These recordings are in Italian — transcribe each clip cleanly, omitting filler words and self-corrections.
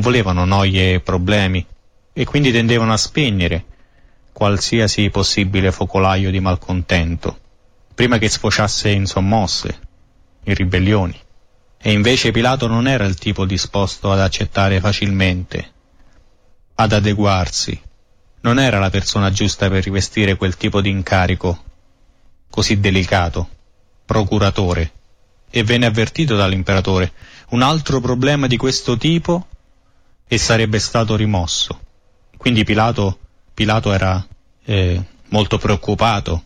volevano noie e problemi, e quindi tendevano a spegnere qualsiasi possibile focolaio di malcontento, prima che sfociasse in sommosse, in ribellioni. E invece Pilato non era il tipo disposto ad accettare facilmente, ad adeguarsi. Non era la persona giusta per rivestire quel tipo di incarico così delicato, procuratore. E venne avvertito dall'imperatore: un altro problema di questo tipo e sarebbe stato rimosso. Quindi Pilato era molto preoccupato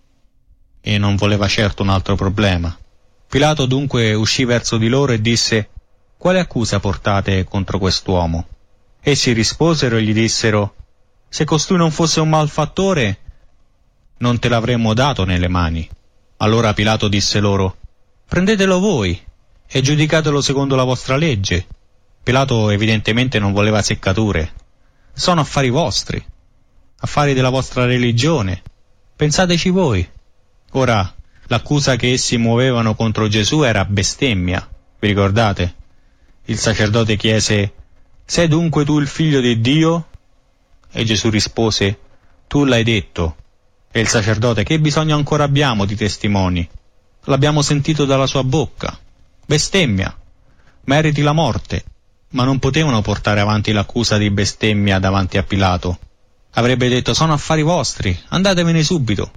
e non voleva certo un altro problema. Pilato dunque uscì verso di loro e disse: quale accusa portate contro quest'uomo? Essi risposero e gli dissero: se costui non fosse un malfattore, non te l'avremmo dato nelle mani. Allora Pilato disse loro: prendetelo voi e giudicatelo secondo la vostra legge. Pilato evidentemente non voleva seccature. Sono affari vostri, affari della vostra religione. Pensateci voi. Ora, l'accusa che essi muovevano contro Gesù era bestemmia, vi ricordate? Il sacerdote chiese: sei dunque tu il figlio di Dio? E Gesù rispose: tu l'hai detto. E il sacerdote: che bisogno ancora abbiamo di testimoni? L'abbiamo sentito dalla sua bocca. Bestemmia. Meriti la morte. Ma non potevano portare avanti l'accusa di bestemmia davanti a Pilato. Avrebbe detto: sono affari vostri, andatevene subito.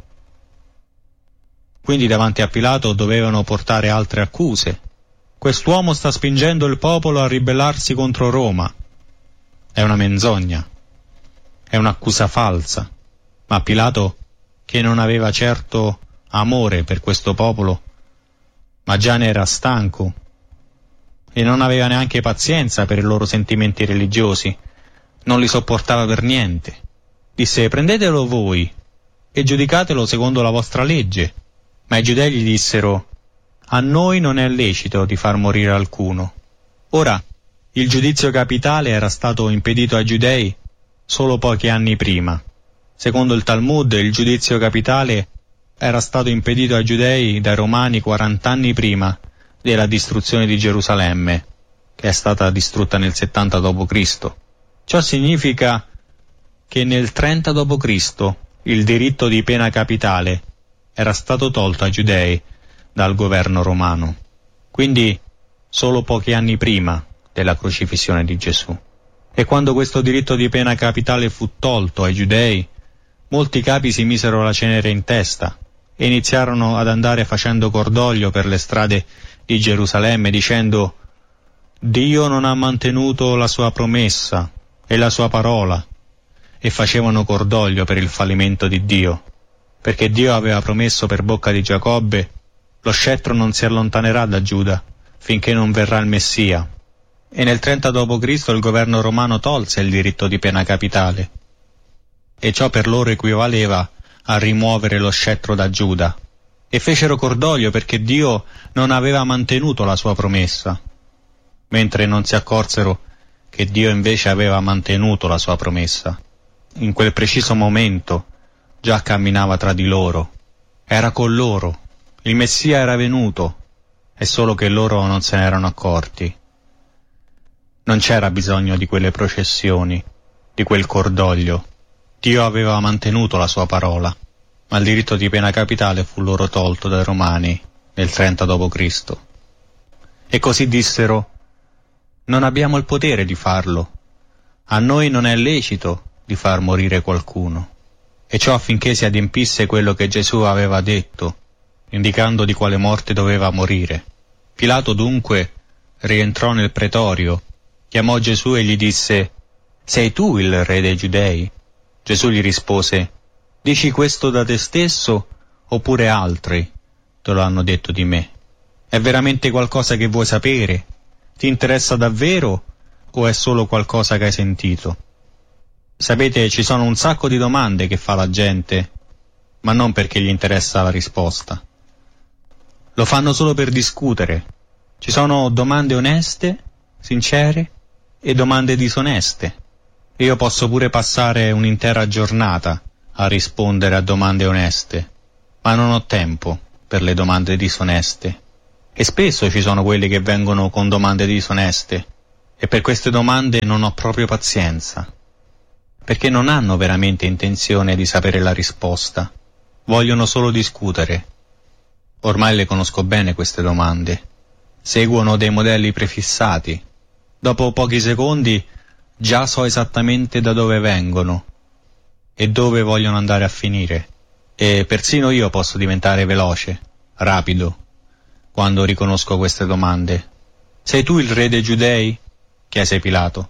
Quindi davanti a Pilato dovevano portare altre accuse. Quest'uomo sta spingendo il popolo a ribellarsi contro Roma. È una menzogna. È un'accusa falsa. Ma Pilato, che non aveva certo amore per questo popolo, ma già ne era stanco e non aveva neanche pazienza per i loro sentimenti religiosi, non li sopportava per niente, disse: prendetelo voi e giudicatelo secondo la vostra legge. Ma i giudei gli dissero: a noi non è lecito di far morire alcuno. Ora, il giudizio capitale era stato impedito ai giudei solo pochi anni prima. Secondo il Talmud, il giudizio capitale era stato impedito ai giudei dai romani 40 anni prima della distruzione di Gerusalemme, che è stata distrutta nel 70 d.C. Ciò significa che nel 30 d.C. il diritto di pena capitale era stato tolto ai giudei dal governo romano, quindi solo pochi anni prima della crocifissione di Gesù. E quando questo diritto di pena capitale fu tolto ai giudei, molti capi si misero la cenere in testa e iniziarono ad andare facendo cordoglio per le strade di Gerusalemme, dicendo: Dio non ha mantenuto la sua promessa e la sua parola, e facevano cordoglio per il fallimento di Dio, perché Dio aveva promesso per bocca di Giacobbe: lo scettro non si allontanerà da Giuda finché non verrà il Messia. E nel 30 d.C. il governo romano tolse il diritto di pena capitale, e ciò per loro equivaleva a rimuovere lo scettro da Giuda, e fecero cordoglio perché Dio non aveva mantenuto la sua promessa, mentre non si accorsero che Dio invece aveva mantenuto la sua promessa. In quel preciso momento già camminava tra di loro, era con loro, il Messia era venuto, è solo che loro non se ne erano accorti. Non c'era bisogno di quelle processioni, di quel cordoglio. Dio aveva mantenuto la sua parola, ma il diritto di pena capitale fu loro tolto dai Romani nel 30 d.C. E così dissero: non abbiamo il potere di farlo, a noi non è lecito di far morire qualcuno. E ciò affinché si adempisse quello che Gesù aveva detto, indicando di quale morte doveva morire. Pilato dunque rientrò nel pretorio, chiamò Gesù e gli disse: sei tu il re dei Giudei? Gesù gli rispose: dici questo da te stesso, oppure altri te lo hanno detto di me? È veramente qualcosa che vuoi sapere? Ti interessa davvero o è solo qualcosa che hai sentito? Sapete, ci sono un sacco di domande che fa la gente, ma non perché gli interessa la risposta. Lo fanno solo per discutere. Ci sono domande oneste, sincere, e domande disoneste. Io posso pure passare un'intera giornata a rispondere a domande oneste, ma non ho tempo per le domande disoneste. E spesso ci sono quelli che vengono con domande disoneste, E per queste domande non ho proprio pazienza, perché non hanno veramente intenzione di sapere la risposta, vogliono solo discutere. Ormai le conosco bene queste domande, seguono dei modelli prefissati. Dopo pochi secondi già so esattamente da dove vengono e dove vogliono andare a finire. E persino io posso diventare veloce, rapido, quando riconosco queste domande. Sei tu il re dei Giudei? Chiese Pilato.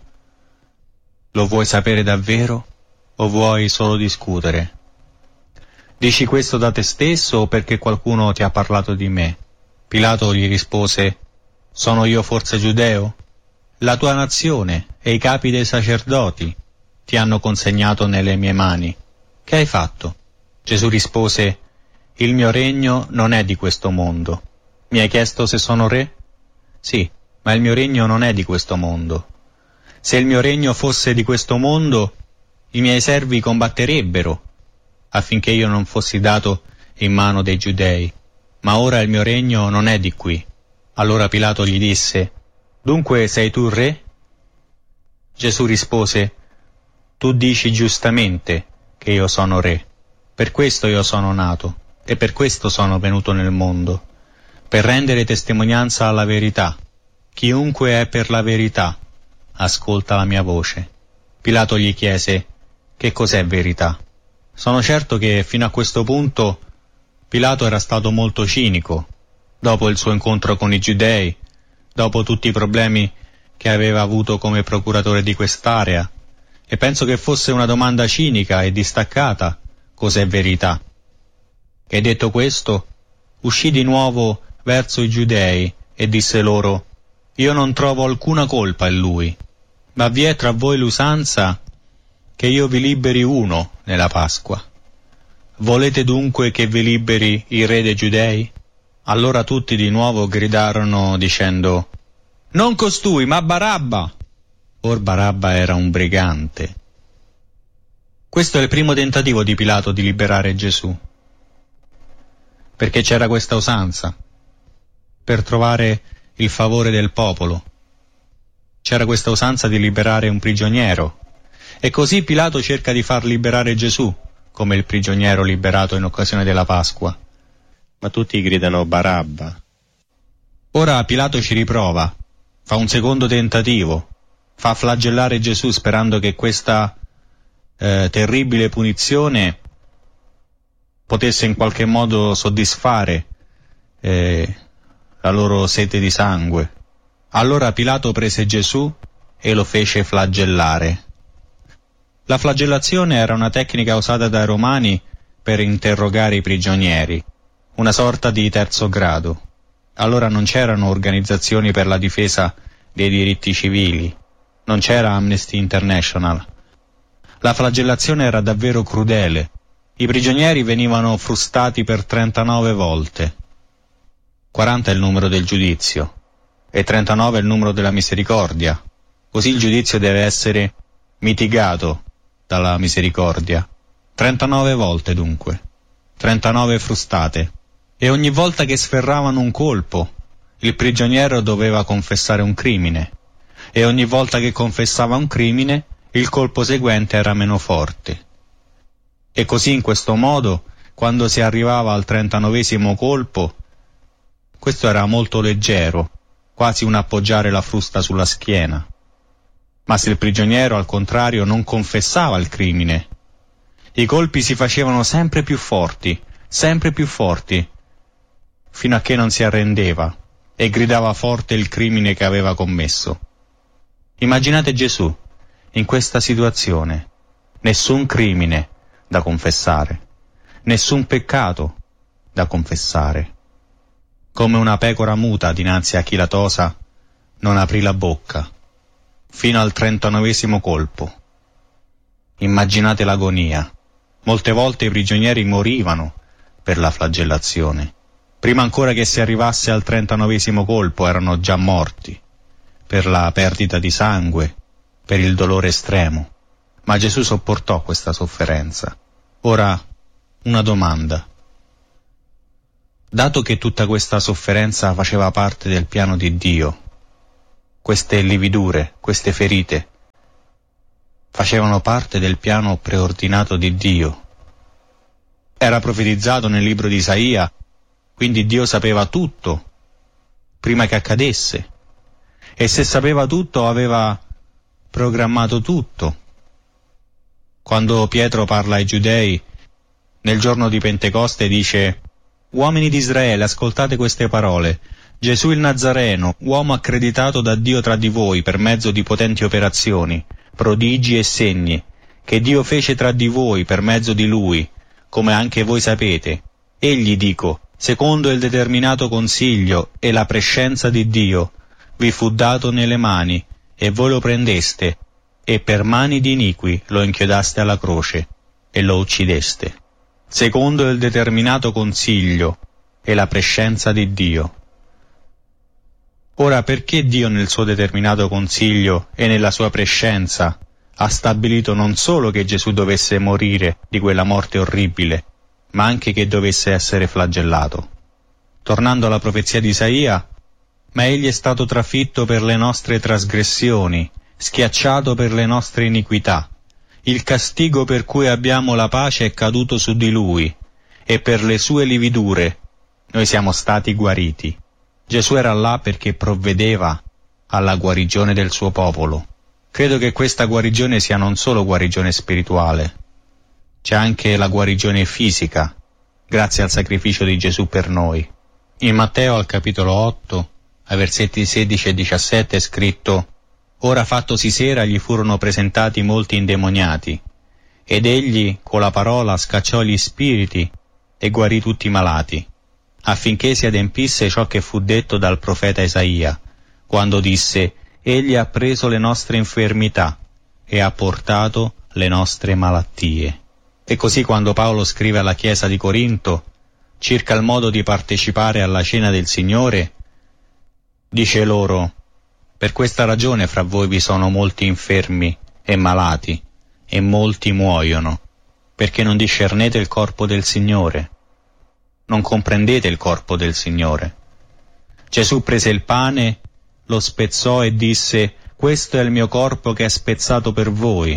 Lo vuoi sapere davvero o vuoi solo discutere? Dici questo da te stesso o perché qualcuno ti ha parlato di me? Pilato gli rispose: sono io forse giudeo? La tua nazione e i capi dei sacerdoti ti hanno consegnato nelle mie mani. Che hai fatto? Gesù rispose: il mio regno non è di questo mondo. Mi hai chiesto se sono re? Sì, ma il mio regno non è di questo mondo. Se il mio regno fosse di questo mondo, i miei servi combatterebbero affinché io non fossi dato in mano dei giudei. Ma ora il mio regno non è di qui. Allora Pilato gli disse: dunque sei tu re? Gesù rispose: tu dici giustamente che io sono re. Per questo io sono nato e per questo sono venuto nel mondo, per rendere testimonianza alla verità. Chiunque è per la verità ascolta la mia voce. Pilato gli chiese: che cos'è verità? Sono certo che fino a questo punto Pilato era stato molto cinico, dopo il suo incontro con i giudei, dopo tutti i problemi che aveva avuto come procuratore di quest'area, e penso che fosse una domanda cinica e distaccata: cos'è verità? E detto questo, uscì di nuovo verso i giudei e disse loro: io non trovo alcuna colpa in lui, ma vi è tra voi l'usanza che io vi liberi uno nella Pasqua. Volete dunque che vi liberi il re dei Giudei? Allora tutti di nuovo gridarono dicendo: non costui, ma Barabba! Or Barabba era un brigante. Questo è il primo tentativo di Pilato di liberare Gesù, perché c'era questa usanza, per trovare il favore del popolo. C'era questa usanza di liberare un prigioniero, e così Pilato cerca di far liberare Gesù, come il prigioniero liberato in occasione della Pasqua. Ma tutti gridano Barabba. Ora Pilato ci riprova, fa un secondo tentativo, fa flagellare Gesù sperando che questa terribile punizione potesse in qualche modo soddisfare la loro sete di sangue. Allora Pilato prese Gesù e lo fece flagellare. La flagellazione era una tecnica usata dai romani per interrogare i prigionieri, una sorta di terzo grado. Allora non c'erano organizzazioni per la difesa dei diritti civili, non c'era Amnesty International. La flagellazione era davvero crudele. I prigionieri venivano frustati per 39 volte. 40 è il numero del giudizio e 39 è il numero della misericordia. Così il giudizio deve essere mitigato dalla misericordia. 39 volte dunque, 39 frustate. E ogni volta che sferravano un colpo, il prigioniero doveva confessare un crimine. E ogni volta che confessava un crimine, il colpo seguente era meno forte. E così in questo modo, quando si arrivava al 39esimo colpo, questo era molto leggero, quasi un appoggiare la frusta sulla schiena. Ma se il prigioniero, al contrario, non confessava il crimine, i colpi si facevano sempre più forti, fino a che non si arrendeva e gridava forte il crimine che aveva commesso. Immaginate Gesù in questa situazione: nessun crimine da confessare, nessun peccato da confessare. Come una pecora muta dinanzi a chi la tosa, non aprì la bocca, fino al 39esimo colpo. Immaginate l'agonia. Molte volte i prigionieri morivano per la flagellazione. Prima ancora che si arrivasse al 39esimo colpo erano già morti, per la perdita di sangue, per il dolore estremo. Ma Gesù sopportò questa sofferenza. Ora, una domanda. Dato che tutta questa sofferenza faceva parte del piano di Dio, queste lividure, queste ferite, facevano parte del piano preordinato di Dio. Era profetizzato nel libro di Isaia, quindi Dio sapeva tutto prima che accadesse, e se sapeva tutto aveva programmato tutto. Quando Pietro parla ai giudei nel giorno di Pentecoste dice: «Uomini di Israele, ascoltate queste parole. Gesù il Nazareno, uomo accreditato da Dio tra di voi per mezzo di potenti operazioni, prodigi e segni, che Dio fece tra di voi per mezzo di Lui, come anche voi sapete. Egli, dico, secondo il determinato consiglio e la prescienza di Dio, vi fu dato nelle mani, e voi lo prendeste, e per mani di iniqui lo inchiodaste alla croce, e lo uccideste. Secondo il determinato consiglio e la prescienza di Dio». Ora, perché Dio nel suo determinato consiglio e nella sua prescienza ha stabilito non solo che Gesù dovesse morire di quella morte orribile, ma anche che dovesse essere flagellato? Tornando alla profezia di Isaia: «Ma egli è stato trafitto per le nostre trasgressioni, schiacciato per le nostre iniquità. Il castigo per cui abbiamo la pace è caduto su di lui, e per le sue lividure noi siamo stati guariti». Gesù era là perché provvedeva alla guarigione del suo popolo. Credo che questa guarigione sia non solo guarigione spirituale, c'è anche la guarigione fisica, grazie al sacrificio di Gesù per noi. In Matteo al capitolo 8, ai versetti 16 e 17 è scritto: «Ora fattosi sera gli furono presentati molti indemoniati, ed egli con la parola scacciò gli spiriti e guarì tutti i malati, affinché si adempisse ciò che fu detto dal profeta Isaia, quando disse: Egli ha preso le nostre infermità e ha portato le nostre malattie». E così quando Paolo scrive alla Chiesa di Corinto circa il modo di partecipare alla cena del Signore, dice loro: «Per questa ragione fra voi vi sono molti infermi e malati, e molti muoiono, perché non discernete il corpo del Signore, non comprendete il corpo del Signore». Gesù prese il pane, lo spezzò e disse: «Questo è il mio corpo che è spezzato per voi».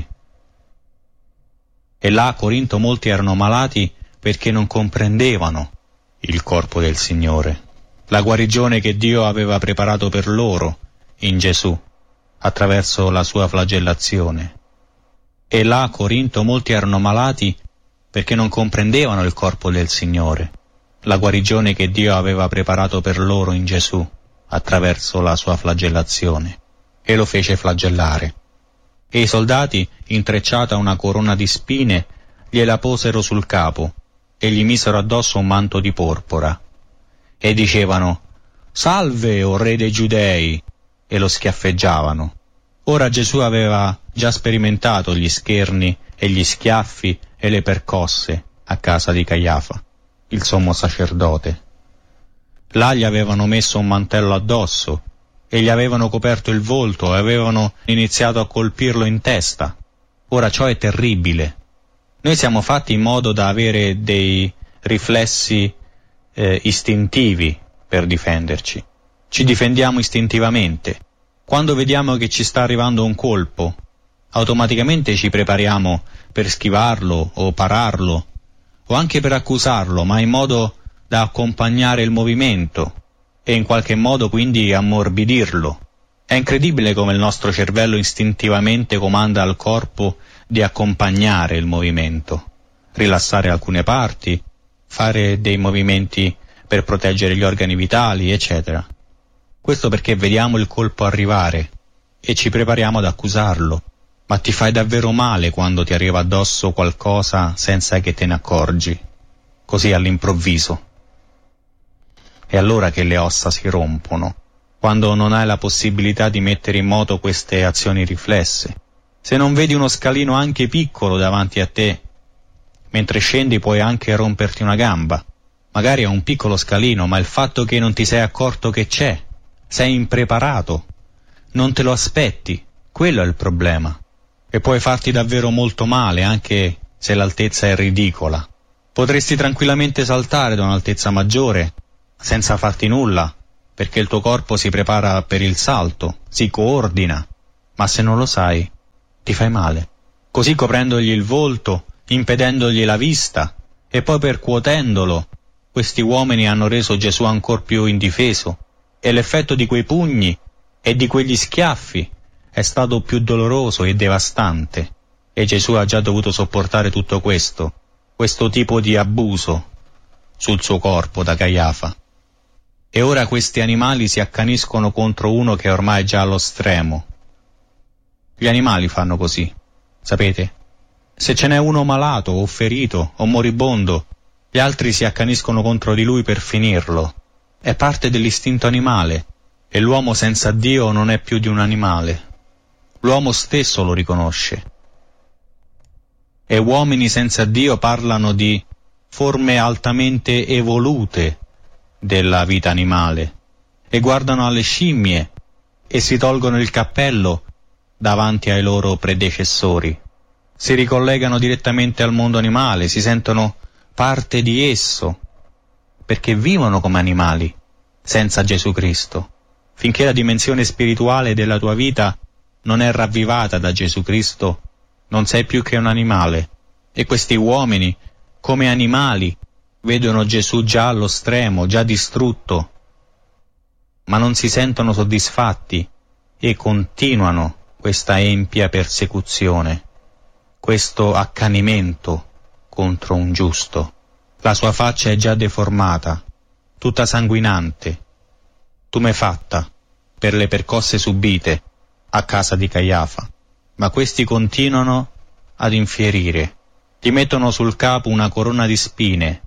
E là a Corinto molti erano malati perché non comprendevano il corpo del Signore, la guarigione che Dio aveva preparato per loro in Gesù attraverso la sua flagellazione. E là a Corinto molti erano malati perché non comprendevano il corpo del Signore, la guarigione che Dio aveva preparato per loro in Gesù attraverso la sua flagellazione, e lo fece flagellare. E i soldati, intrecciata una corona di spine, gliela posero sul capo e gli misero addosso un manto di porpora e dicevano: «Salve, o re dei Giudei!» e lo schiaffeggiavano. Ora Gesù aveva già sperimentato gli scherni e gli schiaffi e le percosse a casa di Caiafa, il sommo sacerdote. Là gli avevano messo un mantello addosso e gli avevano coperto il volto e avevano iniziato a colpirlo in testa. Ora ciò è terribile. Noi siamo fatti in modo da avere dei riflessi istintivi per difenderci. Ci difendiamo istintivamente. Quando vediamo che ci sta arrivando un colpo, automaticamente ci prepariamo per schivarlo o pararlo, o anche per accusarlo, ma in modo da accompagnare il movimento e in qualche modo quindi ammorbidirlo. È incredibile come il nostro cervello istintivamente comanda al corpo di accompagnare il movimento, rilassare alcune parti, fare dei movimenti per proteggere gli organi vitali, eccetera. Questo perché vediamo il colpo arrivare e ci prepariamo ad accusarlo. Ma ti fai davvero male quando ti arriva addosso qualcosa senza che te ne accorgi, così all'improvviso. È allora che le ossa si rompono, quando non hai la possibilità di mettere in moto queste azioni riflesse. Se non vedi uno scalino anche piccolo davanti a te, mentre scendi puoi anche romperti una gamba. Magari è un piccolo scalino, ma il fatto che non ti sei accorto che c'è, sei impreparato, non te lo aspetti, quello è il problema. E puoi farti davvero molto male, anche se l'altezza è ridicola. Potresti tranquillamente saltare da un'altezza maggiore, senza farti nulla, perché il tuo corpo si prepara per il salto, si coordina, ma se non lo sai, ti fai male. Così coprendogli il volto, impedendogli la vista, e poi percuotendolo, questi uomini hanno reso Gesù ancor più indifeso, e l'effetto di quei pugni e di quegli schiaffi è stato più doloroso e devastante, e Gesù ha già dovuto sopportare tutto questo tipo di abuso sul suo corpo da Caiafa. E ora questi animali si accaniscono contro uno che è ormai già allo stremo. Gli animali fanno così, sapete? Se ce n'è uno malato o ferito o moribondo, gli altri si accaniscono contro di lui per finirlo. È parte dell'istinto animale, e l'uomo senza Dio non è più di un animale. L'uomo stesso lo riconosce. E uomini senza Dio parlano di forme altamente evolute della vita animale, e guardano alle scimmie e si tolgono il cappello davanti ai loro predecessori. Si ricollegano direttamente al mondo animale, si sentono parte di esso, perché vivono come animali, senza Gesù Cristo. Finché la dimensione spirituale della tua vita non è ravvivata da Gesù Cristo, non sei più che un animale. E questi uomini, come animali, vedono Gesù già allo stremo, già distrutto, ma non si sentono soddisfatti e continuano questa empia persecuzione, questo accanimento contro un giusto. La sua faccia è già deformata, tutta sanguinante, tumefatta per le percosse subite a casa di Caiafa. Ma questi continuano ad infierire. Gli mettono sul capo una corona di spine.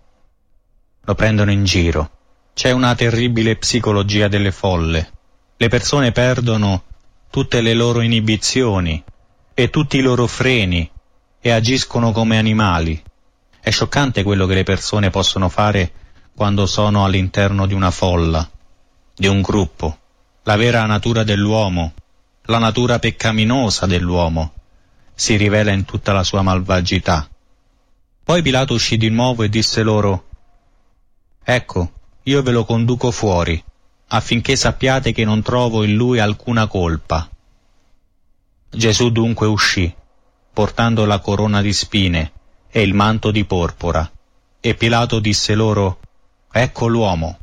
Lo prendono in giro. C'è una terribile psicologia delle folle. Le persone perdono tutte le loro inibizioni e tutti i loro freni e agiscono come animali. È scioccante quello che le persone possono fare quando sono all'interno di una folla, di un gruppo. La vera natura dell'uomo, la natura peccaminosa dell'uomo, si rivela in tutta la sua malvagità. Poi Pilato uscì di nuovo e disse loro: «Ecco, io ve lo conduco fuori, affinché sappiate che non trovo in lui alcuna colpa». Gesù dunque uscì, portando la corona di spine e il manto di porpora, e Pilato disse loro: «Ecco l'uomo».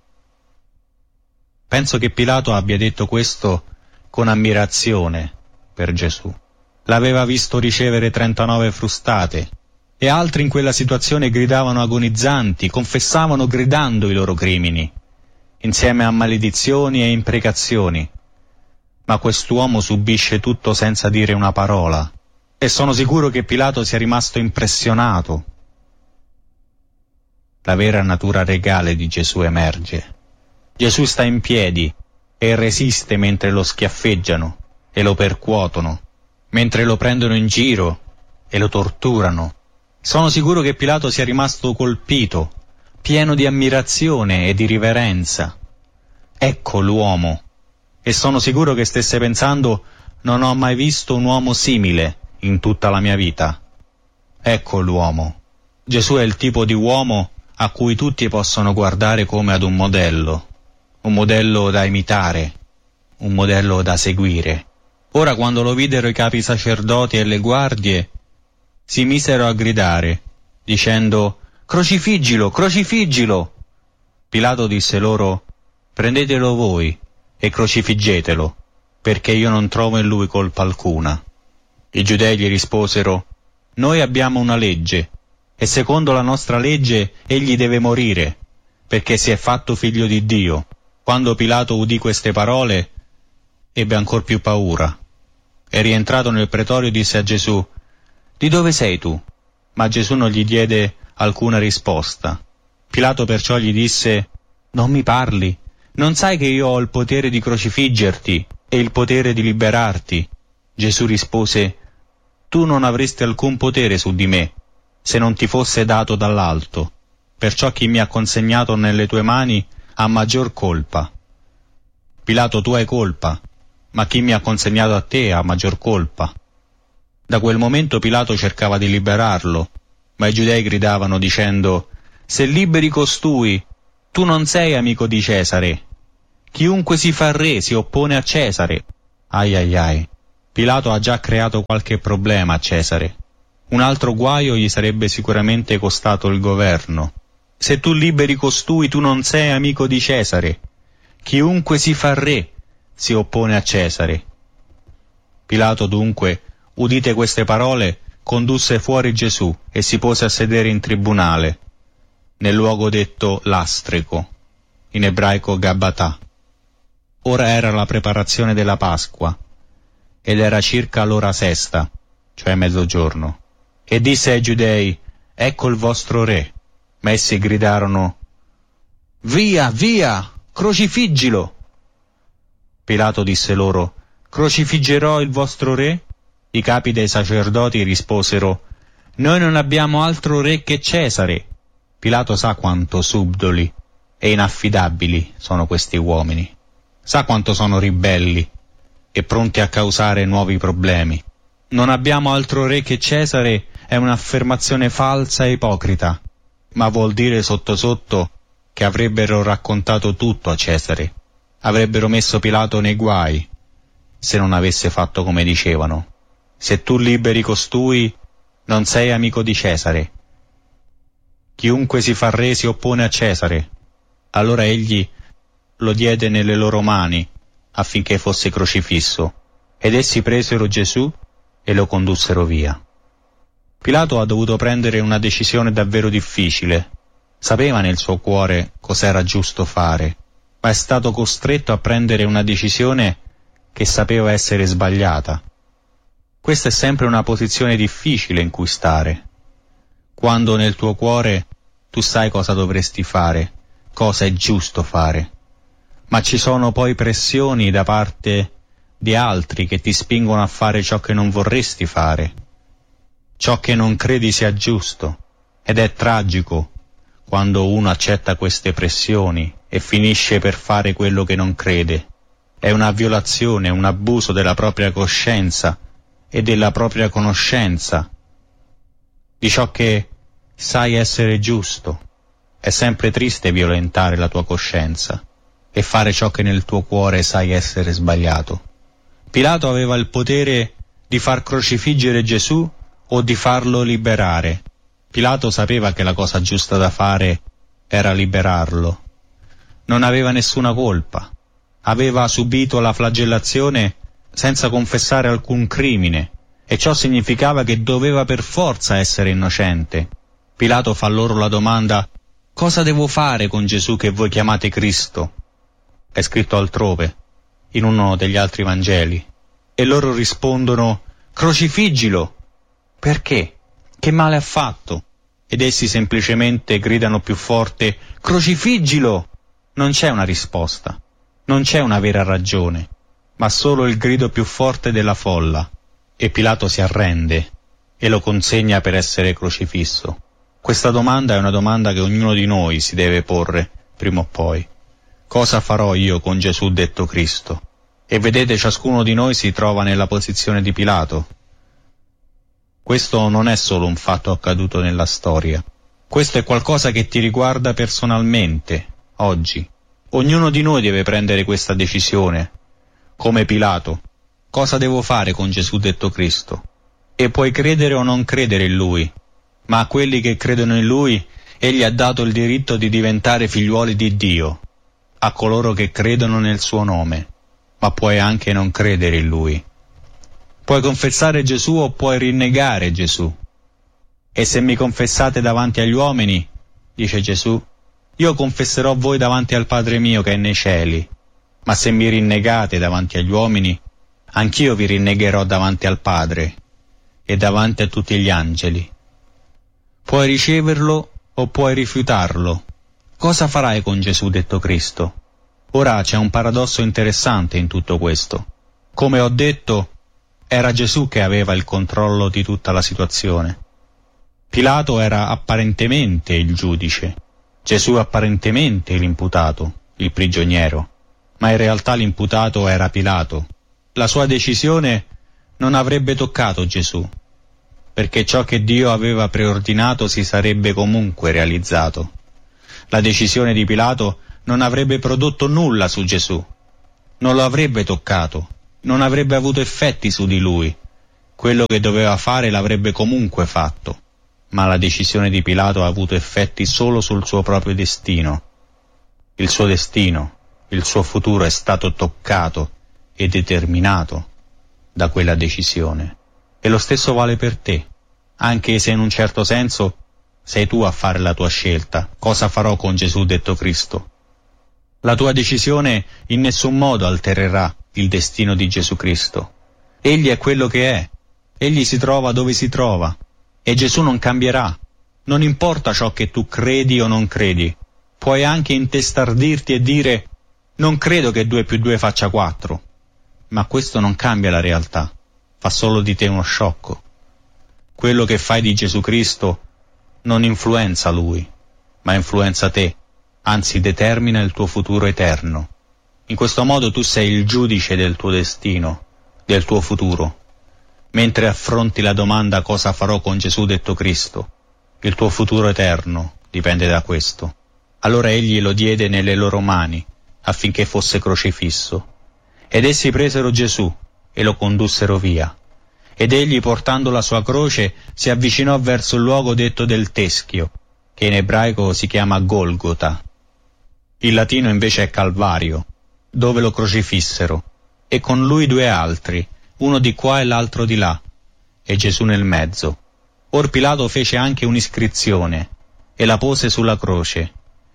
Penso che Pilato abbia detto questo con ammirazione per Gesù. L'aveva visto ricevere 39 frustate, e altri in quella situazione gridavano agonizzanti, confessavano gridando i loro crimini, insieme a maledizioni e imprecazioni. Ma quest'uomo subisce tutto senza dire una parola, e sono sicuro che Pilato sia rimasto impressionato. La vera natura regale di Gesù emerge. Gesù sta in piedi e resiste mentre lo schiaffeggiano e lo percuotono, mentre lo prendono in giro e lo torturano. Sono sicuro che Pilato sia rimasto colpito, pieno di ammirazione e di riverenza. Ecco l'uomo. E sono sicuro che stesse pensando: non ho mai visto un uomo simile in tutta la mia vita. Ecco l'uomo. Gesù è il tipo di uomo a cui tutti possono guardare come ad un modello da imitare, un modello da seguire. Ora, quando lo videro i capi sacerdoti e le guardie, si misero a gridare, dicendo: «Crocifiggilo, crocifiggilo!» Pilato disse loro: «Prendetelo voi e crocifiggetelo, perché io non trovo in lui colpa alcuna». I giudei gli risposero: «Noi abbiamo una legge, e secondo la nostra legge egli deve morire, perché si è fatto figlio di Dio». Quando Pilato udì queste parole, ebbe ancor più paura, e rientrato nel pretorio disse a Gesù: «Di dove sei tu?» Ma Gesù non gli diede alcuna risposta. Pilato perciò gli disse: «Non mi parli? Non sai che io ho il potere di crocifiggerti e il potere di liberarti?» Gesù rispose: «Tu non avresti alcun potere su di me, se non ti fosse dato dall'alto. Perciò chi mi ha consegnato nelle tue mani ha maggior colpa». Pilato: «Tu hai colpa, ma chi mi ha consegnato a te ha maggior colpa». Da quel momento Pilato cercava di liberarlo, ma i giudei gridavano dicendo: «Se liberi costui, tu non sei amico di Cesare». Chiunque si fa re si oppone a Cesare. Ai ai ai. Pilato ha già creato qualche problema a Cesare. Un altro guaio gli sarebbe sicuramente costato il governo. Se tu liberi costui, tu non sei amico di Cesare. Chiunque si fa re si oppone a Cesare. Pilato dunque, udite queste parole, condusse fuori Gesù e si pose a sedere in tribunale, nel luogo detto Lastrico, in ebraico Gabatà. Ora era la preparazione della Pasqua, ed era circa l'ora sesta, cioè mezzogiorno. E disse ai Giudei: ecco il vostro re. Ma essi gridarono: via, via, crocifiggilo! Pilato disse loro: crocifiggerò il vostro re? I capi dei sacerdoti risposero: noi non abbiamo altro re che Cesare. Pilato sa quanto subdoli e inaffidabili sono questi uomini. Sa quanto sono ribelli e pronti a causare nuovi problemi. Non abbiamo altro re che Cesare è un'affermazione falsa e ipocrita, ma vuol dire sotto sotto che avrebbero raccontato tutto a Cesare. Avrebbero messo Pilato nei guai se non avesse fatto come dicevano. Se tu liberi costui, non sei amico di Cesare. Chiunque si fa re si oppone a Cesare. Allora egli lo diede nelle loro mani affinché fosse crocifisso, ed essi presero Gesù e lo condussero via. Pilato ha dovuto prendere una decisione davvero difficile. Sapeva nel suo cuore cos'era giusto fare, ma è stato costretto a prendere una decisione che sapeva essere sbagliata. Questa è sempre una posizione difficile in cui stare. Quando nel tuo cuore tu sai cosa dovresti fare, cosa è giusto fare, ma ci sono poi pressioni da parte di altri che ti spingono a fare ciò che non vorresti fare, ciò che non credi sia giusto, ed è tragico quando uno accetta queste pressioni e finisce per fare quello che non crede. È una violazione, un abuso della propria coscienza e della propria conoscenza, di ciò che sai essere giusto. È sempre triste violentare la tua coscienza e fare ciò che nel tuo cuore sai essere sbagliato. Pilato aveva il potere di far crocifiggere Gesù o di farlo liberare. Pilato sapeva che la cosa giusta da fare era liberarlo. Non aveva nessuna colpa. Aveva subito la flagellazione senza confessare alcun crimine, e ciò significava che doveva per forza essere innocente. Pilato fa loro la domanda: cosa devo fare con Gesù che voi chiamate Cristo? È scritto altrove, in uno degli altri Vangeli. E loro rispondono: crocifiggilo! Perché? Che male ha fatto? Ed essi semplicemente gridano più forte: crocifiggilo! Non c'è una risposta, non c'è una vera ragione, ma solo il grido più forte della folla. E Pilato si arrende e lo consegna per essere crocifisso. Questa domanda è una domanda che ognuno di noi si deve porre, prima o poi. Cosa farò io con Gesù detto Cristo? E vedete, ciascuno di noi si trova nella posizione di Pilato. Questo non è solo un fatto accaduto nella storia. Questo è qualcosa che ti riguarda personalmente, oggi. Ognuno di noi deve prendere questa decisione. Come Pilato. Cosa devo fare con Gesù detto Cristo? E puoi credere o non credere in Lui, ma a quelli che credono in Lui, Egli ha dato il diritto di diventare figliuoli di Dio, a coloro che credono nel suo nome, ma puoi anche non credere in Lui. Puoi confessare Gesù o puoi rinnegare Gesù. E se mi confessate davanti agli uomini, dice Gesù, io confesserò voi davanti al Padre mio che è nei cieli. Ma se mi rinnegate davanti agli uomini, anch'io vi rinnegherò davanti al Padre e davanti a tutti gli angeli. Puoi riceverlo o puoi rifiutarlo. Cosa farai con Gesù detto Cristo? Ora c'è un paradosso interessante in tutto questo. Come ho detto, era Gesù che aveva il controllo di tutta la situazione. Pilato era apparentemente il giudice, Gesù apparentemente l'imputato, il prigioniero, ma in realtà l'imputato era Pilato. La sua decisione non avrebbe toccato Gesù, perché ciò che Dio aveva preordinato si sarebbe comunque realizzato. La decisione di Pilato non avrebbe prodotto nulla su Gesù, non lo avrebbe toccato, non avrebbe avuto effetti su di lui. Quello che doveva fare l'avrebbe comunque fatto, ma la decisione di Pilato ha avuto effetti solo sul suo proprio destino. Il suo destino, il suo futuro è stato toccato e determinato da quella decisione. E lo stesso vale per te, anche se in un certo senso sei tu a fare la tua scelta. Cosa farò con Gesù, detto Cristo? La tua decisione in nessun modo altererà il destino di Gesù Cristo. Egli è quello che è, egli si trova dove si trova, e Gesù non cambierà. Non importa ciò che tu credi o non credi, puoi anche intestardirti e dire «Non credo che 2 più 2 faccia 4», ma questo non cambia la realtà, fa solo di te uno sciocco. Quello che fai di Gesù Cristo non influenza Lui, ma influenza te, anzi determina il tuo futuro eterno. In questo modo tu sei il giudice del tuo destino, del tuo futuro. Mentre affronti la domanda «Cosa farò con Gesù, detto Cristo?», il tuo futuro eterno dipende da questo. Allora egli lo diede nelle loro mani, affinché fosse crocifisso. Ed essi presero Gesù e lo condussero via. Ed egli, portando la sua croce, si avvicinò verso il luogo detto del Teschio, che in ebraico si chiama Golgota. Il latino invece è Calvario, dove lo crocifissero, e con lui 2 altri, uno di qua e l'altro di là, e Gesù nel mezzo. Or Pilato fece anche un'iscrizione, e la pose sulla croce,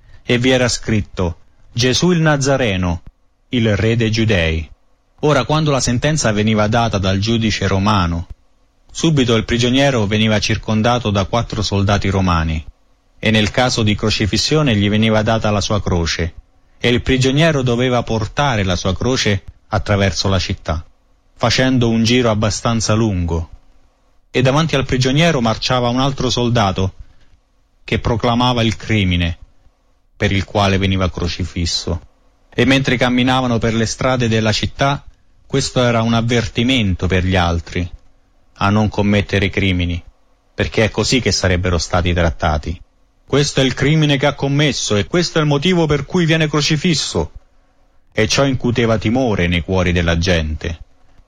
e vi era scritto «Gesù il Nazareno, il re dei Giudei». Ora, quando la sentenza veniva data dal giudice romano, subito il prigioniero veniva circondato da 4 soldati romani, e nel caso di crocifissione gli veniva data la sua croce, e il prigioniero doveva portare la sua croce attraverso la città, facendo un giro abbastanza lungo, e davanti al prigioniero marciava un altro soldato che proclamava il crimine per il quale veniva crocifisso. E mentre camminavano per le strade della città, questo era un avvertimento per gli altri a non commettere crimini, perché è così che sarebbero stati trattati. Questo è il crimine che ha commesso e questo è il motivo per cui viene crocifisso. E ciò incuteva timore nei cuori della gente.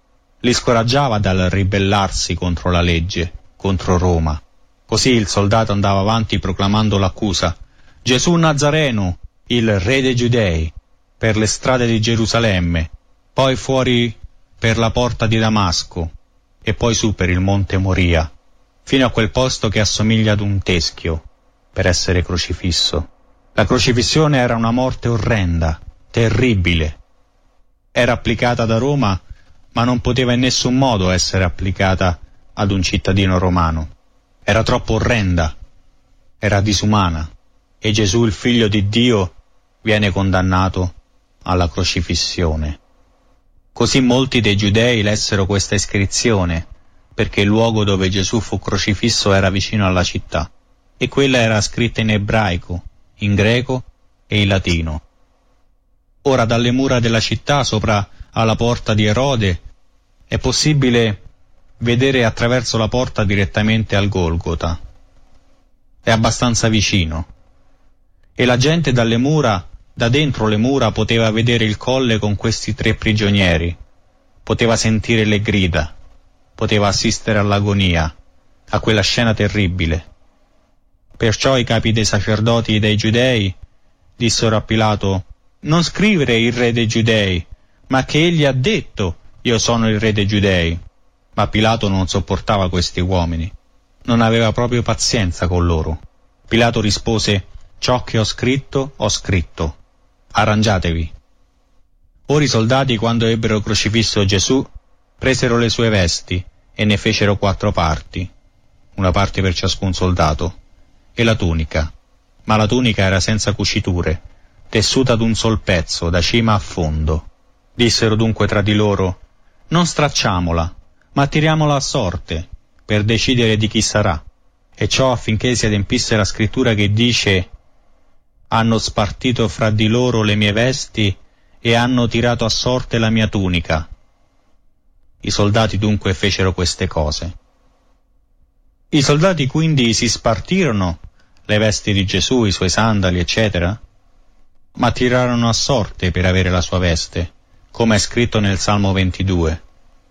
Li scoraggiava dal ribellarsi contro la legge, contro Roma. Così il soldato andava avanti proclamando l'accusa: Gesù Nazareno, il re dei Giudei, per le strade di Gerusalemme, poi fuori per la porta di Damasco, e poi su per il monte Moria, fino a quel posto che assomiglia ad un teschio, per essere crocifisso. La crocifissione era una morte orrenda, terribile. Era applicata da Roma, ma non poteva in nessun modo essere applicata ad un cittadino romano. Era troppo orrenda, era disumana, e Gesù, il Figlio di Dio, viene condannato alla crocifissione. Così molti dei giudei lessero questa iscrizione, perché il luogo dove Gesù fu crocifisso era vicino alla città, e quella era scritta in ebraico, in greco e in latino. Ora dalle mura della città, sopra alla porta di Erode, è possibile vedere attraverso la porta direttamente al Golgota. È abbastanza vicino. E la gente dalle mura, da dentro le mura, poteva vedere il colle con questi 3 prigionieri, poteva sentire le grida, poteva assistere all'agonia, a quella scena terribile. Perciò i capi dei sacerdoti e dei giudei dissero a Pilato: non scrivere il re dei giudei, ma che egli ha detto: io sono il re dei giudei. Ma Pilato non sopportava questi uomini, non aveva proprio pazienza con loro. Pilato rispose: ciò che ho scritto, arrangiatevi. Ora i soldati, quando ebbero crocifisso Gesù, presero le sue vesti e ne fecero 4 parti, una parte per ciascun soldato, e la tunica, ma la tunica era senza cuciture, tessuta d'un sol pezzo, da cima a fondo. Dissero dunque tra di loro: non stracciamola, ma tiriamola a sorte, per decidere di chi sarà. E ciò affinché si adempisse la scrittura che dice: hanno spartito fra di loro le mie vesti e hanno tirato a sorte la mia tunica. I soldati dunque fecero queste cose. I soldati quindi si spartirono le vesti di Gesù, i suoi sandali, eccetera? ma tirarono a sorte per avere la sua veste, come è scritto nel Salmo 22.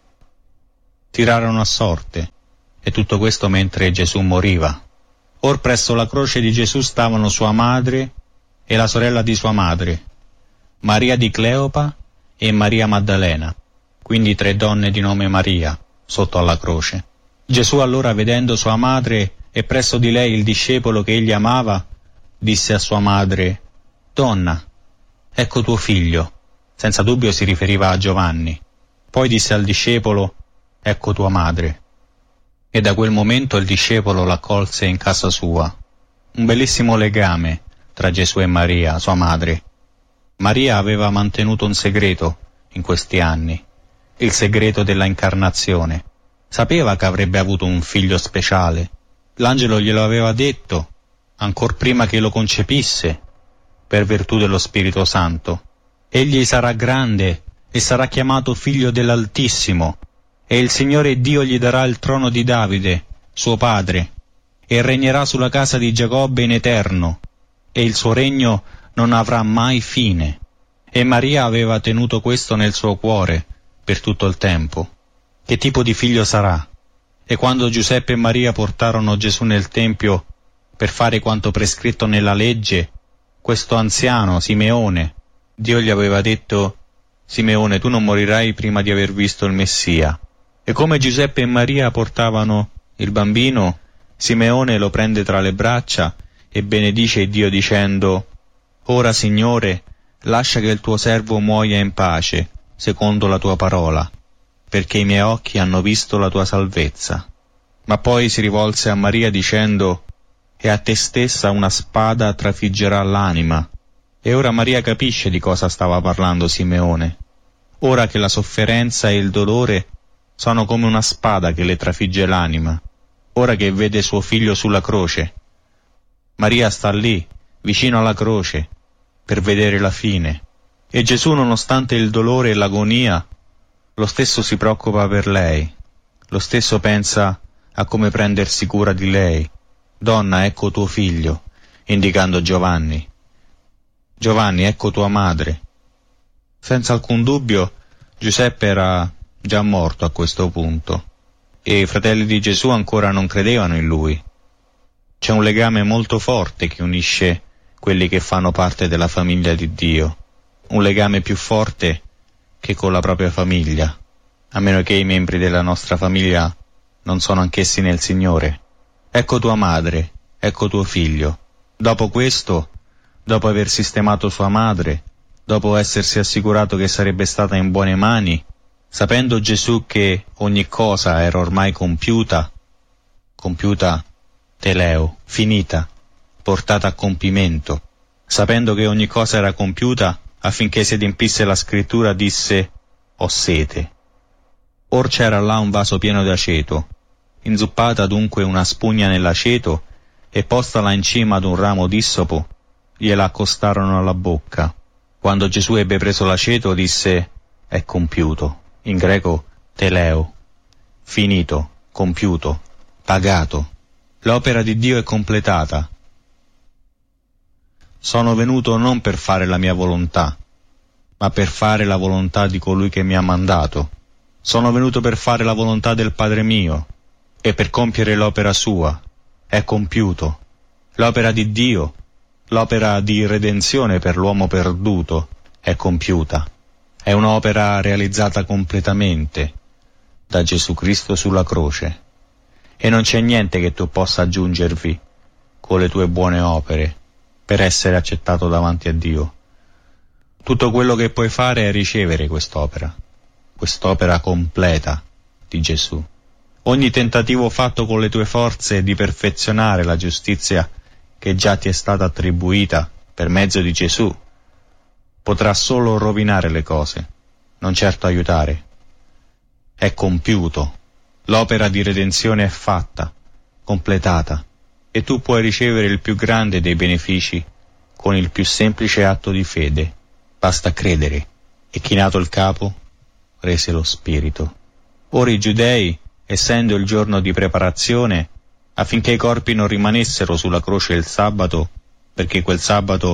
Tirarono a sorte, e tutto questo mentre Gesù moriva. Or presso la croce di Gesù stavano sua madre e la sorella di sua madre, Maria di Cleopa e Maria Maddalena, quindi 3 donne di nome Maria, sotto alla croce. Gesù allora, vedendo sua madre e presso di lei il discepolo che egli amava, disse a sua madre: «Donna, ecco tuo figlio». Senza dubbio si riferiva a Giovanni. Poi disse al discepolo: «Ecco tua madre». E da quel momento il discepolo l'accolse in casa sua. Un bellissimo legame tra Gesù e Maria, sua madre. Maria aveva mantenuto un segreto in questi anni, il segreto della incarnazione. Sapeva che avrebbe avuto un figlio speciale. L'angelo glielo aveva detto, ancor prima che lo concepisse, per virtù dello Spirito Santo. Egli sarà grande e sarà chiamato Figlio dell'Altissimo, e il Signore Dio gli darà il trono di Davide, suo padre, e regnerà sulla casa di Giacobbe in eterno, e il suo regno non avrà mai fine. E Maria aveva tenuto questo nel suo cuore per tutto il tempo. Che tipo di figlio sarà? E quando Giuseppe e Maria portarono Gesù nel Tempio per fare quanto prescritto nella legge, questo anziano, Simeone, Dio gli aveva detto: «Simeone, tu non morirai prima di aver visto il Messia». E come Giuseppe e Maria portavano il bambino, Simeone lo prende tra le braccia e benedice Dio dicendo: «Ora, Signore, lascia che il tuo servo muoia in pace, secondo la tua parola, perché i miei occhi hanno visto la tua salvezza». Ma poi si rivolse a Maria dicendo: «E a te stessa una spada trafiggerà l'anima». E ora Maria capisce di cosa stava parlando Simeone. Ora che la sofferenza e il dolore sono come una spada che le trafigge l'anima, ora che vede suo figlio sulla croce. Maria sta lì, vicino alla croce, per vedere la fine. E Gesù, nonostante il dolore e l'agonia, lo stesso si preoccupa per lei, lo stesso pensa a come prendersi cura di lei. «Donna, ecco tuo figlio», indicando Giovanni. «Giovanni, ecco tua madre». Senza alcun dubbio, Giuseppe era già morto a questo punto, e i fratelli di Gesù ancora non credevano in lui. C'è un legame molto forte che unisce quelli che fanno parte della famiglia di Dio, un legame più forte che con la propria famiglia, a meno che i membri della nostra famiglia non sono anch'essi nel Signore. Ecco tua madre, ecco tuo figlio. Dopo questo, dopo aver sistemato sua madre, dopo essersi assicurato che sarebbe stata in buone mani, sapendo Gesù che ogni cosa era ormai compiuta, teleo, finita, portata a compimento, sapendo che ogni cosa era compiuta, affinché si adempisse la scrittura, disse: «Ho sete». Or c'era là un vaso pieno d'aceto, inzuppata dunque una spugna nell'aceto, e postala in cima ad un ramo d'issopo, gliela accostarono alla bocca. Quando Gesù ebbe preso l'aceto, disse: «È compiuto», in greco teleo, finito, compiuto, pagato. L'opera di Dio è completata. Sono venuto non per fare la mia volontà, ma per fare la volontà di colui che mi ha mandato. Sono venuto per fare la volontà del Padre mio e per compiere l'opera sua. È compiuto. L'opera di Dio, l'opera di redenzione per l'uomo perduto, è compiuta. È un'opera realizzata completamente da Gesù Cristo sulla croce. E non c'è niente che tu possa aggiungervi con le tue buone opere per essere accettato davanti a Dio. Tutto quello che puoi fare è ricevere quest'opera completa di Gesù. Ogni tentativo fatto con le tue forze di perfezionare la giustizia che già ti è stata attribuita per mezzo di Gesù potrà solo rovinare le cose, non certo aiutare. È compiuto. L'opera di redenzione è fatta, completata, e tu puoi ricevere il più grande dei benefici con il più semplice atto di fede. Basta credere. E chinato il capo, rese lo spirito. Ora i giudei, essendo il giorno di preparazione, affinché i corpi non rimanessero sulla croce il sabato, perché quel sabato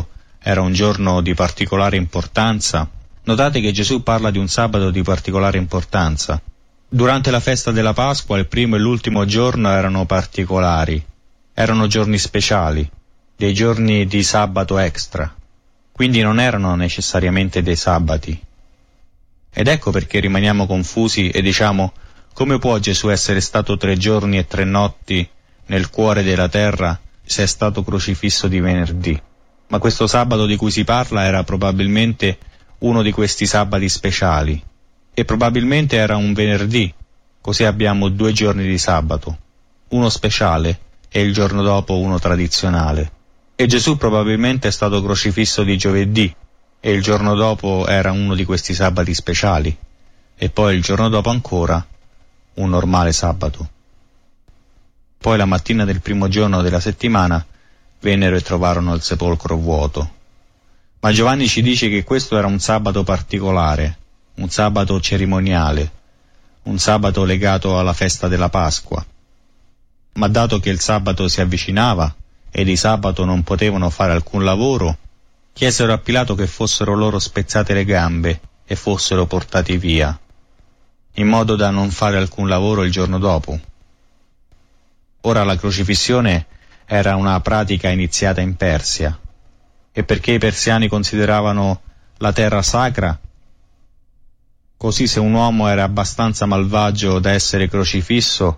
era un giorno di particolare importanza. Notate che Gesù parla di un sabato di particolare importanza. Durante la festa della Pasqua il primo e l'ultimo giorno erano particolari, erano giorni speciali, dei giorni di sabato extra, quindi non erano necessariamente dei sabati. Ed ecco perché rimaniamo confusi e diciamo: come può Gesù essere stato 3 giorni e 3 notti nel cuore della terra se è stato crocifisso di venerdì? Ma questo sabato di cui si parla era probabilmente uno di questi sabati speciali, e probabilmente era un venerdì, così abbiamo 2 giorni di sabato, uno speciale e il giorno dopo uno tradizionale. E Gesù probabilmente è stato crocifisso di giovedì, e il giorno dopo era uno di questi sabati speciali, e poi il giorno dopo ancora un normale sabato. Poi la mattina del primo giorno della settimana vennero e trovarono il sepolcro vuoto. Ma Giovanni ci dice che questo era un sabato particolare, un sabato cerimoniale, un sabato legato alla festa della Pasqua. Ma dato che il sabato si avvicinava e di sabato non potevano fare alcun lavoro, chiesero a Pilato che fossero loro spezzate le gambe e fossero portati via, in modo da non fare alcun lavoro il giorno dopo. Ora la crocifissione era una pratica iniziata in Persia, e perché i persiani consideravano la terra sacra, così se un uomo era abbastanza malvagio da essere crocifisso,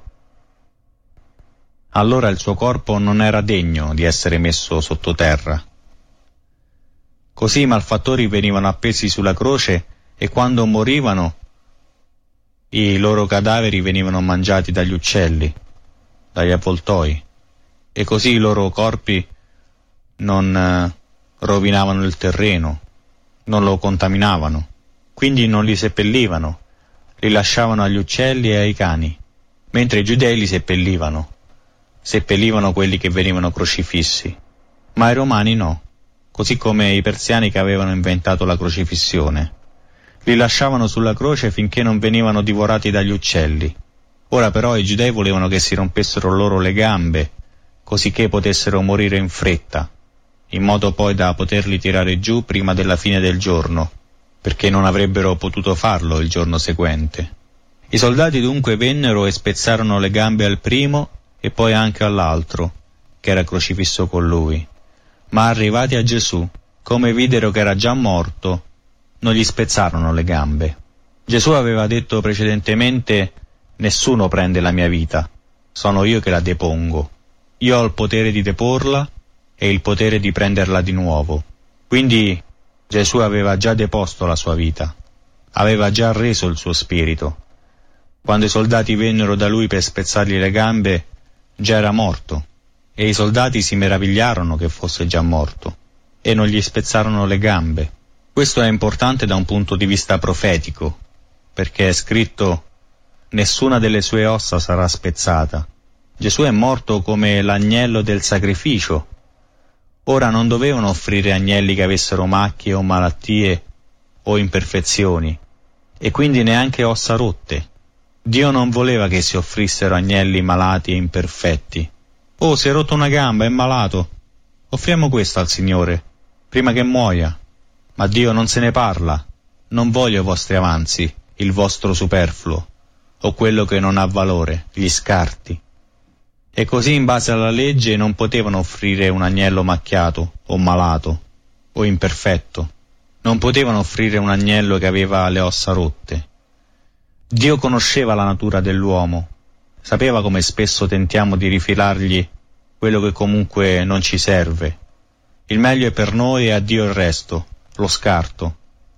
allora il suo corpo non era degno di essere messo sottoterra. Così i malfattori venivano appesi sulla croce e quando morivano i loro cadaveri venivano mangiati dagli uccelli, dagli avvoltoi, e così i loro corpi non rovinavano il terreno, non lo contaminavano, quindi non li seppellivano, li lasciavano agli uccelli e ai cani, mentre i giudei li seppellivano quelli che venivano crocifissi, ma i romani no, così come i persiani che avevano inventato la crocifissione. Li lasciavano sulla croce finché non venivano divorati dagli uccelli. Ora però i giudei volevano che si rompessero loro le gambe, così che potessero morire in fretta, in modo poi da poterli tirare giù prima della fine del giorno, perché non avrebbero potuto farlo il giorno seguente. I soldati dunque vennero e spezzarono le gambe al primo e poi anche all'altro, che era crocifisso con lui. Ma arrivati a Gesù, come videro che era già morto, non gli spezzarono le gambe. Gesù aveva detto precedentemente: nessuno prende la mia vita, sono io che la depongo. Io ho il potere di deporla e il potere di prenderla di nuovo. Quindi Gesù aveva già deposto la sua vita, aveva già reso il suo spirito. Quando i soldati vennero da lui per spezzargli le gambe, già era morto, e i soldati si meravigliarono che fosse già morto, e non gli spezzarono le gambe. Questo è importante da un punto di vista profetico, perché è scritto: nessuna delle sue ossa sarà spezzata. Gesù è morto come l'agnello del sacrificio. Ora non dovevano offrire agnelli che avessero macchie o malattie o imperfezioni, e quindi neanche ossa rotte. Dio non voleva che si offrissero agnelli malati e imperfetti. Oh, si è rotto una gamba, è malato. Offriamo questo al Signore, prima che muoia. Ma Dio non se ne parla. Non voglio i vostri avanzi, il vostro superfluo, o quello che non ha valore, gli scarti. E così in base alla legge non potevano offrire un agnello macchiato, o malato, o imperfetto. Non potevano offrire un agnello che aveva le ossa rotte. Dio conosceva la natura dell'uomo, sapeva come spesso tentiamo di rifilargli quello che comunque non ci serve. Il meglio è per noi e a Dio il resto, lo scarto.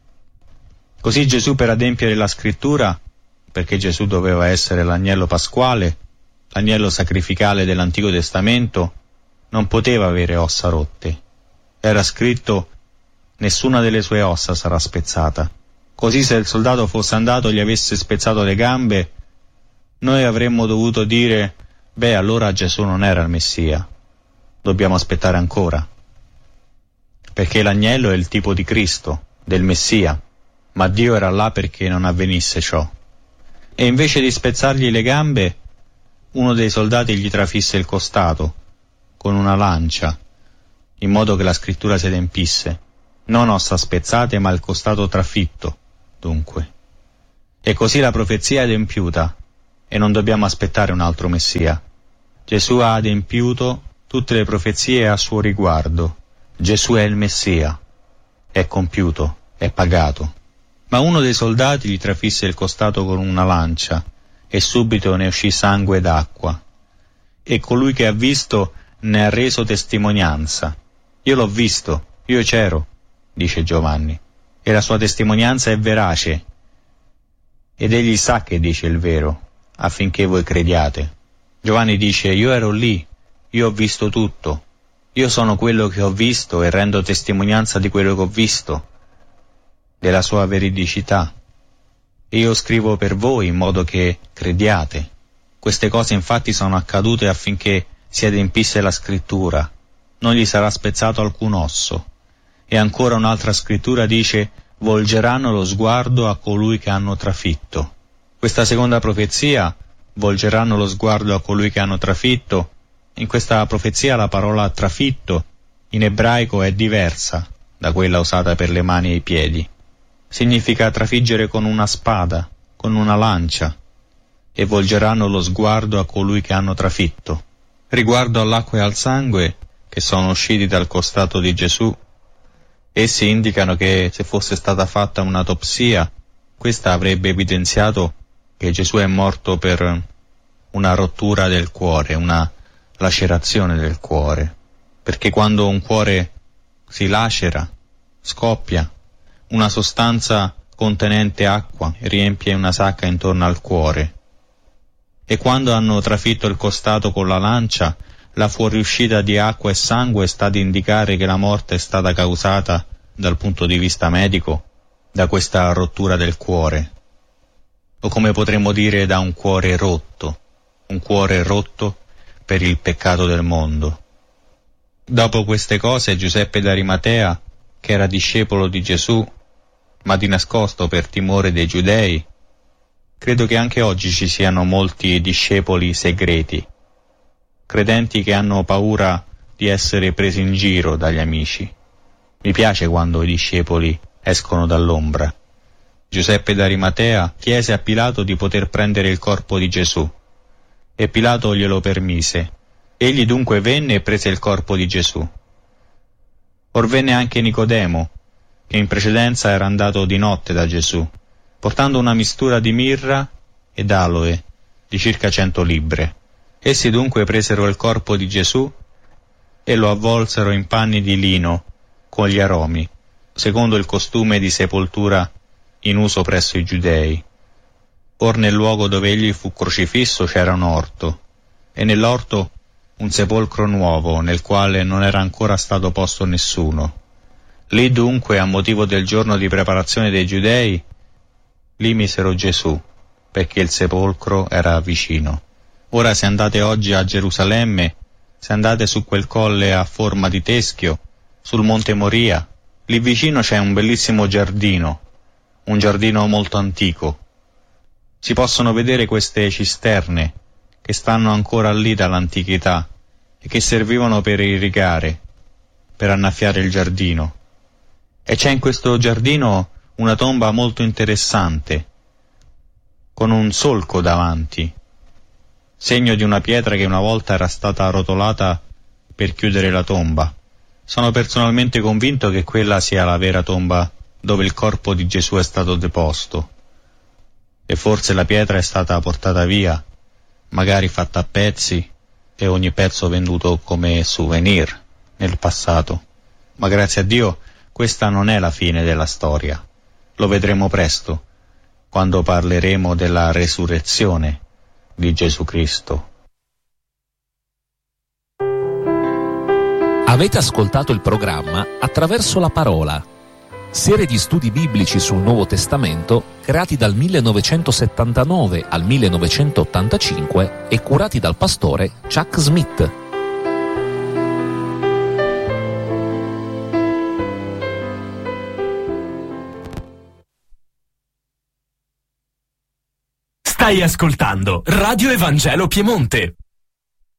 Così Gesù, per adempiere la scrittura, perché Gesù doveva essere l'agnello pasquale, l'agnello sacrificale dell'Antico Testamento, non poteva avere ossa rotte. Era scritto: nessuna delle sue ossa sarà spezzata. Così se il soldato fosse andato e gli avesse spezzato le gambe, noi avremmo dovuto dire: beh, allora Gesù non era il Messia, dobbiamo aspettare ancora. Perché l'agnello è il tipo di Cristo, del Messia, ma Dio era là perché non avvenisse ciò. E invece di spezzargli le gambe, uno dei soldati gli trafisse il costato con una lancia, in modo che la scrittura si adempisse. Non ossa spezzate, ma il costato trafitto, dunque. E così la profezia è adempiuta, e non dobbiamo aspettare un altro Messia. Gesù ha adempiuto tutte le profezie a suo riguardo. Gesù è il Messia. È compiuto, è pagato. Ma uno dei soldati gli trafisse il costato con una lancia, e subito ne uscì sangue ed acqua. E colui che ha visto ne ha reso testimonianza. Io l'ho visto, io c'ero, dice Giovanni, e la sua testimonianza è verace. Ed egli sa che dice il vero, affinché voi crediate. Giovanni dice: io ero lì, io ho visto tutto, io sono quello che ho visto e rendo testimonianza di quello che ho visto, della sua veridicità. Io scrivo per voi in modo che crediate. Queste cose infatti sono accadute affinché si adempisse la scrittura. Non gli sarà spezzato alcun osso. E ancora un'altra scrittura dice: volgeranno lo sguardo a colui che hanno trafitto. Questa seconda profezia, volgeranno lo sguardo a colui che hanno trafitto, in questa profezia la parola trafitto in ebraico è diversa da quella usata per le mani e i piedi. Significa trafiggere con una spada, con una lancia, e volgeranno lo sguardo a colui che hanno trafitto. Riguardo all'acqua e al sangue che sono usciti dal costato di Gesù, essi indicano che se fosse stata fatta un'autopsia, questa avrebbe evidenziato che Gesù è morto per una rottura del cuore, una lacerazione del cuore, perché quando un cuore si lacera, scoppia, una sostanza contenente acqua riempie una sacca intorno al cuore. E quando hanno trafitto il costato con la lancia, la fuoriuscita di acqua e sangue sta ad indicare che la morte è stata causata, dal punto di vista medico, da questa rottura del cuore, o come potremmo dire da un cuore rotto per il peccato del mondo. Dopo queste cose Giuseppe d'Arimatea, che era discepolo di Gesù, ma di nascosto per timore dei giudei, credo che anche oggi ci siano molti discepoli segreti, credenti che hanno paura di essere presi in giro dagli amici. Mi piace quando i discepoli escono dall'ombra. Giuseppe d'Arimatea chiese a Pilato di poter prendere il corpo di Gesù, e Pilato glielo permise. Egli dunque venne e prese il corpo di Gesù. Or venne anche Nicodemo, che in precedenza era andato di notte da Gesù, portando una mistura di mirra ed aloe di circa 100 libbre. Essi dunque presero il corpo di Gesù e lo avvolsero in panni di lino con gli aromi, secondo il costume di sepoltura in uso presso i giudei. Or nel luogo dove egli fu crocifisso c'era un orto, e nell'orto un sepolcro nuovo, nel quale non era ancora stato posto nessuno. Lì dunque, a motivo del giorno di preparazione dei giudei, lì misero Gesù, perché il sepolcro era vicino. Ora se andate oggi a Gerusalemme, se andate su quel colle a forma di teschio, sul monte Moria, lì vicino c'è un bellissimo giardino, un giardino molto antico. Si possono vedere queste cisterne che stanno ancora lì dall'antichità e che servivano per irrigare, per annaffiare il giardino. E c'è in questo giardino una tomba molto interessante, con un solco davanti, segno di una pietra che una volta era stata arrotolata per chiudere la tomba. Sono personalmente convinto che quella sia la vera tomba dove il corpo di Gesù è stato deposto. E forse la pietra è stata portata via, magari fatta a pezzi, e ogni pezzo venduto come souvenir nel passato. Ma grazie a Dio questa non è la fine della storia. Lo vedremo presto, quando parleremo della resurrezione di Gesù Cristo. Avete ascoltato il programma Attraverso la Parola, serie di studi biblici sul Nuovo Testamento creati dal 1979 al 1985 e curati dal pastore Chuck Smith. Stai ascoltando Radio Evangelo Piemonte.